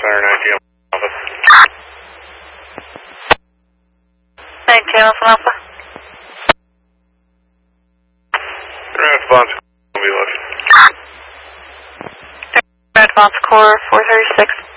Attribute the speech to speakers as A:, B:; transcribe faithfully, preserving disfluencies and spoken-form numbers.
A: Center nineteen Alpha.
B: nineteen Alpha Alpha.
A: Advance will be left.
B: Advance core four thirty-six.